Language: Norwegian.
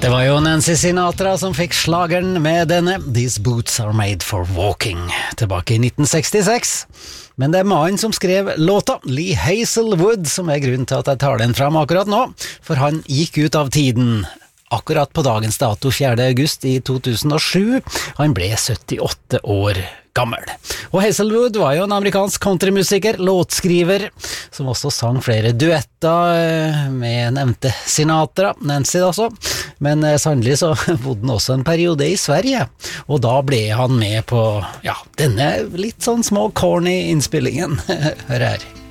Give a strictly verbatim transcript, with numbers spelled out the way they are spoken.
Det var jo Nancy Sinatra som fikk slageren med denne These Boots Are Made For Walking tilbake i nitten sekstiseks. Men det er mannen som skrev låta, Lee Hazelwood, som er grunnen til at jeg tar den frem akkurat nå, for han gikk ut av tiden akkurat på dagens dato fjerde august i to tusen og sju. Han ble syttiåtte år gammel. Og Hazelwood var jo en amerikansk countrymusiker, låtskriver, som også sang flere duetter med nevnte Sinatra, Nancy altså. Men sannelig så bodde han også en periode i Sverige, og da ble han med på, ja, denne litt sånn små corny innspillingen. Hør her.